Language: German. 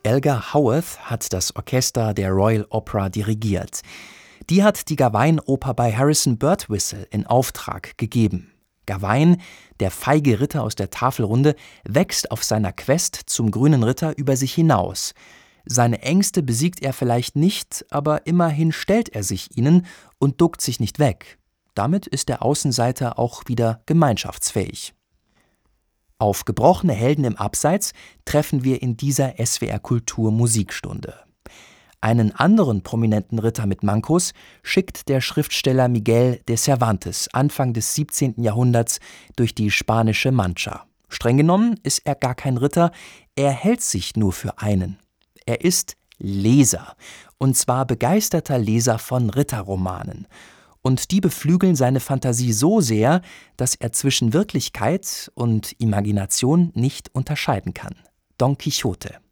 Elgar Howarth hat das Orchester der Royal Opera dirigiert. Die hat die Gawain-Oper bei Harrison Birtwistle in Auftrag gegeben. Gawain, der feige Ritter aus der Tafelrunde, wächst auf seiner Quest zum grünen Ritter über sich hinaus. Seine Ängste besiegt er vielleicht nicht, aber immerhin stellt er sich ihnen und duckt sich nicht weg. Damit ist der Außenseiter auch wieder gemeinschaftsfähig. Auf gebrochene Helden im Abseits treffen wir in dieser SWR Kultur Musikstunde. Einen anderen prominenten Ritter mit Mankos schickt der Schriftsteller Miguel de Cervantes Anfang des 17. Jahrhunderts durch die spanische Mancha. Streng genommen ist er gar kein Ritter, er hält sich nur für einen. Er ist Leser, und zwar begeisterter Leser von Ritterromanen. Und die beflügeln seine Fantasie so sehr, dass er zwischen Wirklichkeit und Imagination nicht unterscheiden kann. Don Quixote.